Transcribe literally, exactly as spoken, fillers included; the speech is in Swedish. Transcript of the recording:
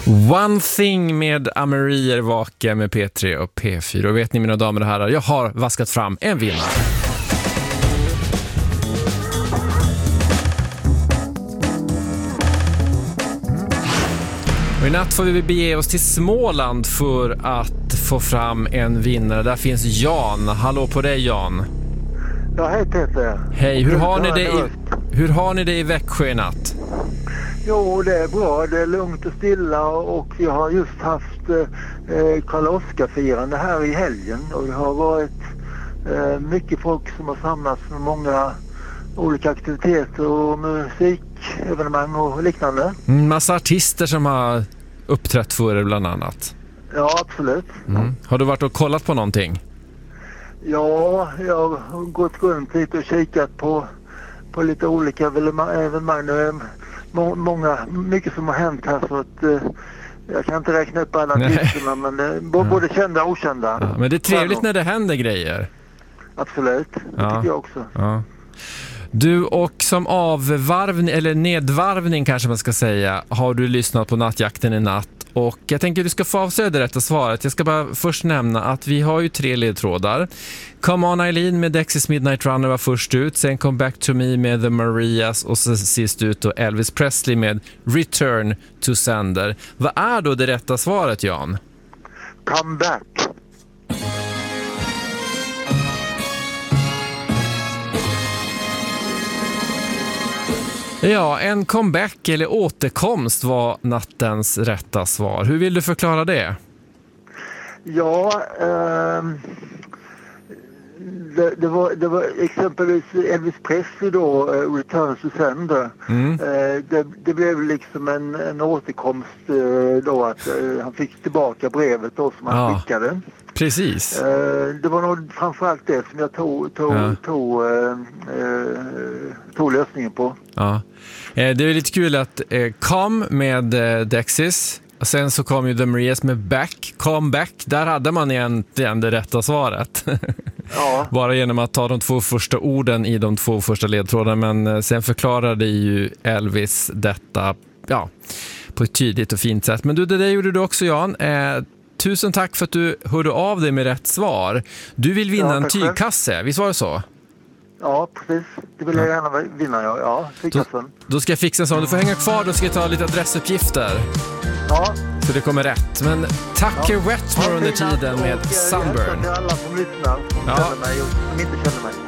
One Thing med Amerier Vake med P tre och P fyra. Och vet ni, mina damer och herrar, jag har vaskat fram en vinnare. Och i natt får vi bege oss till Småland för att få fram en vinnare. Där finns Jan. Hallå på dig, Jan. Ja, hej Peter. Hej, hur har ni det i, hur har ni det i Växjö i natt? Jo, det är bra. Det är lugnt och stilla och vi har just haft eh, Karl Oskar-firande här i helgen. Och det har varit eh, mycket folk som har samlats med många olika aktiviteter och musikevenemang och liknande. En massa artister som har uppträtt för er bland annat. Ja, absolut. Mm. Har du varit och kollat på någonting? Ja, jag har gått runt lite och kikat på, på lite olika evenemang. Må, många, mycket som har hänt här så att eh, jag kan inte räkna upp alla artisterna, men eh, både kända och okända. Ja, men det är trevligt när det händer grejer. Absolut, det ja. tycker jag också. Ja. Du, och som avvarvning, eller nedvarvning kanske man ska säga, har du lyssnat på Nattjakten i natt. Och jag tänker att du ska få avslöja det rätta svaret. Jag ska bara först nämna att vi har ju tre ledtrådar. Come On Eileen med Dexys Midnight Runner var först ut. Sen Come Back To Me med The Marias. Och så sist ut då Elvis Presley med Return To Sender. Vad är då det rätta svaret, Jan? Come Back. Ja, en comeback eller återkomst var nattens rätta svar. Hur vill du förklara det? Ja, eh, det, det, var, det var exempelvis Elvis Presley då, uh, Return to Sender. Mm. Eh, det, det blev liksom en, en återkomst eh, då att eh, han fick tillbaka brevet då som han ja. skickade. Precis. Eh, det var nog framförallt det som jag tog, tog, ja. tog, eh, eh, tog lösningen på. Ja. Eh, det är lite kul att eh, Come med eh, Dexys, och sen så kom ju The Marias med Back, Come Back. Där hade man egentligen det rätta svaret. Ja. Bara genom att ta de två första orden i de två första ledtrådarna. Men eh, sen förklarade ju Elvis detta ja, på ett tydligt och fint sätt. Men du, det där gjorde du också, Jan. Eh, Tusen tack för att du hörde av dig med rätt svar. Du vill vinna ja, en tygkasse, visst var det så? Ja, precis. Det vill jag gärna vinna, ja. ja tygkassen. Då, då ska jag fixa en sån. Du får hänga kvar, då ska jag ta lite adressuppgifter. Ja. Så det kommer rätt. Men tack ja. Wetmore under tiden med Sunburn. Jag alla som lyssnar, som ja. känner mig och som inte känner mig.